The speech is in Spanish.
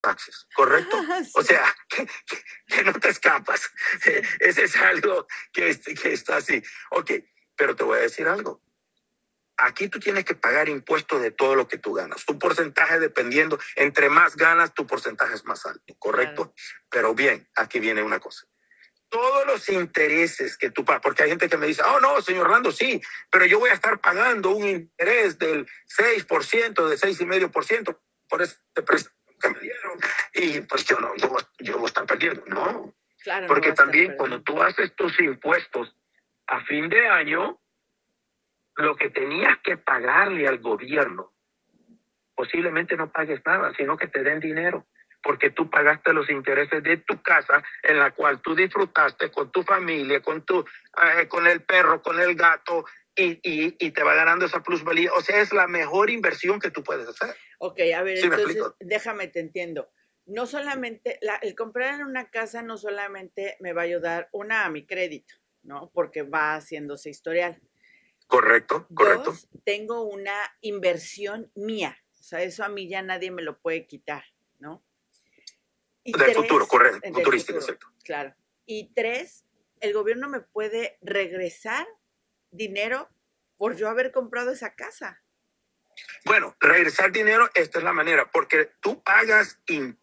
taxes, ¿correcto? O Sí. sea, que no te escapas. Sí. Ese es algo que está así. Ok, pero te voy a decir algo. Aquí tú tienes que pagar impuestos de todo lo que tú ganas. Tu porcentaje dependiendo, entre más ganas, tu porcentaje es más alto, ¿correcto? Claro. Pero bien, aquí viene una cosa. Todos los intereses que tú pagas, porque hay gente que me dice, oh no, señor Orlando, sí, pero yo voy a estar pagando un interés del 6%, de 6,5% por ese préstamo que me dieron, y pues yo voy a estar perdiendo. No, Claro, no va porque a estar también cuando perdiendo. tú haces tus impuestos a fin de año, lo que tenías que pagarle al gobierno, posiblemente no pagues nada, sino que te den dinero, porque tú pagaste los intereses de tu casa en la cual tú disfrutaste con tu familia, con el perro, con el gato, y te va ganando esa plusvalía. O sea, es la mejor inversión que tú puedes hacer. Ok, a ver, ¿Sí me entonces explico? déjame te entiendo. No solamente, el comprar en una casa no solamente me va a ayudar, una, a mi crédito, ¿no? Porque va haciéndose historial. Correcto, correcto. Dos, tengo una inversión mía. O sea, eso a mí ya nadie me lo puede quitar, ¿no? Y Del futuro, tres, correcto, del futurístico, futuro, exacto. claro. Y tres, el gobierno me puede regresar dinero por yo haber comprado esa casa. Bueno, regresar dinero, esta es la manera, porque tú pagas impuestos